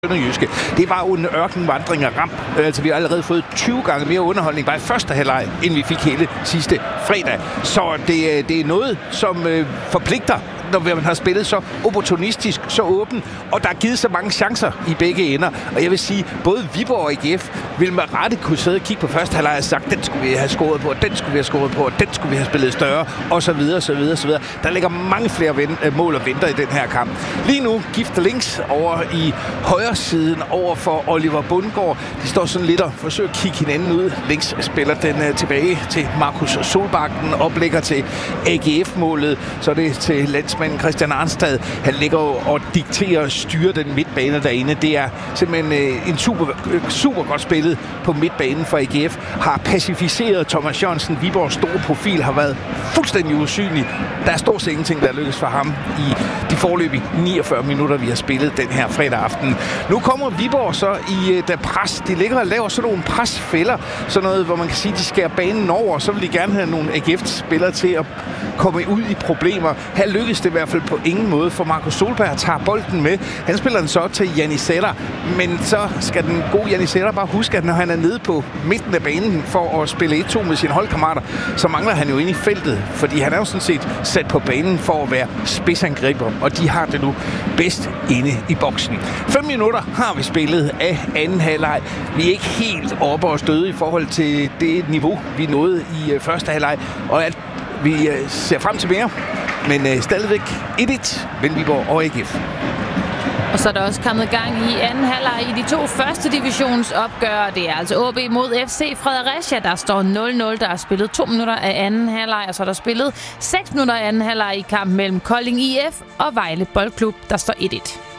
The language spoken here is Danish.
Sønderjyske. Det var jo en ørkenvandring af ramp. Altså, vi har allerede fået 20 gange mere underholdning bare i første halvleg, end vi fik hele sidste fredag. Så det er noget, som forpligter, når man har spillet så opportunistisk, så åben, og der er givet så mange chancer i begge ender. Og jeg vil sige, både Viborg og AGF vil med rette kunne sidde og kigge på første halvleg og sagt, den skulle vi have scoret på, og den skulle vi have scoret på, og den skulle vi have spillet større, og så videre, så videre, så videre. Der ligger mange flere mål og venter i den her kamp. Lige nu gifter links over i højre siden over for Oliver Bundgaard. De står sådan lidt og forsøger at kigge hinanden ud. Links spiller den tilbage til Markus Solbakken, oplægger til AGF-målet, så er det til landsmanden Christian Arnstad. Han ligger og dikterer og styrer den midtbane derinde. Det er simpelthen en super godt spillet på midtbanen for AGF. Har pacificeret Thomas Jørgensen. Viborgs store profil har været fuldstændig usynlig. Der er stort set ingenting, der er lykkes for ham i de forløbige 49 minutter, vi har spillet den her fredag aften. Nu kommer Viborg så i et pres. De ligger og laver sådan nogle presfælder. Sådan noget, hvor man kan sige, at de skærer banen over. Så vil de gerne have nogle AGF-spillere til at komme ud i problemer. Her lykkes det i hvert fald på ingen måde, for Markus Solberg tager bolden med. Han spiller den så til Janissætter, men så skal den gode Janissætter bare huske, at når han er nede på midten af banen for at spille 1-2 med sine holdkammerater, så mangler han jo inde i feltet, fordi han er jo sådan set sat på banen for at være spidsangriber, og de har det nu bedst inde i boksen. 5 minutter har vi spillet af anden halvleg. Vi er ikke helt oppe og støde i forhold til det niveau, vi nåede i første halvleg, og at vi ser frem til mere, men stadigvæk 1-1 mellem Viborg og AGF. Og så er der også kommet gang i anden halvleg i de to første divisionsopgør. Det er altså AB mod FC Fredericia. Der står 0-0. Der er spillet 2 minutter af anden halvleg, og så er der spillet 6 minutter af anden halvleg i kampen mellem Kolding IF og Vejle Boldklub. Der står 1-1.